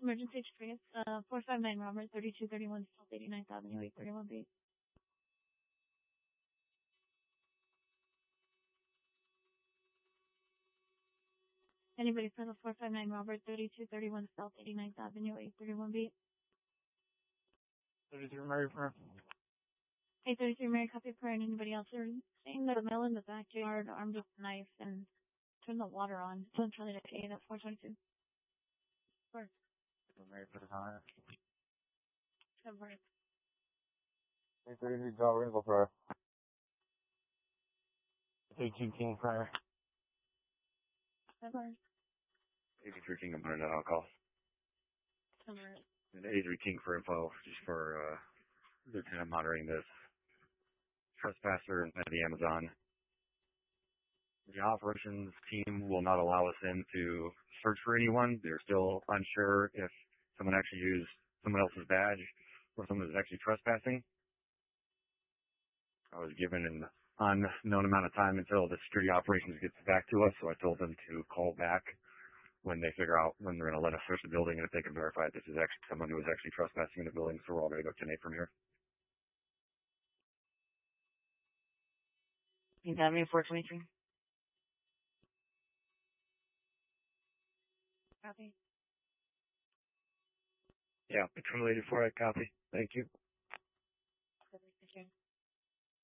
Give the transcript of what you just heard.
Emergency experience, 459 Robert, 3231 South 89th Avenue, 831B. Anybody for the 459 Robert, 3231 South 89th Avenue, 831B. 33 Mary Prayer. 833 Mary, copy prayer, and anybody else are saying that a male in the backyard armed with a knife and turn the water on. It's on Charlie Deck 8 at 422. Work. Mary for the time. Good work. 833 John Ringo Prayer. 18 King Prayer. Good work. 83 King, I'm running out of call. Good work. And 83 King for info, just for Lieutenant monitoring this trespasser at the Amazon. The operations team will not allow us in to search for anyone. They're still unsure if someone actually used someone else's badge or someone is actually trespassing. I was given an unknown amount of time until the security operations gets back to us, so I told them to call back when they figure out when they're going to let us search the building and if they can verify this is actually someone who is actually trespassing in the building, so we're all going to go 10-8 from here. Avenue 423. Copy. Yeah, Patrol 84, I copy. Thank you.